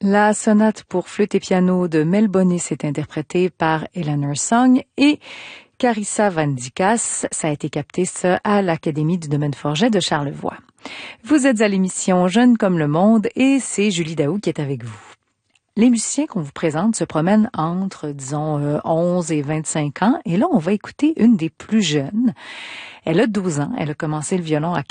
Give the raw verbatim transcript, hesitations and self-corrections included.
La sonate pour flûte et piano de Mel Bonis est interprétée par Eleanor Song et Carissa Van Dykas. Ça a été capté ça à l'Académie du domaine Forget de Charlevoix. Vous êtes à l'émission Jeunes comme le monde et c'est Julie Daou qui est avec vous. Les musiciens qu'on vous présente se promènent entre, disons, euh, onze et vingt-cinq ans. Et là, on va écouter une des plus jeunes. Elle a douze ans. Elle a commencé le violon à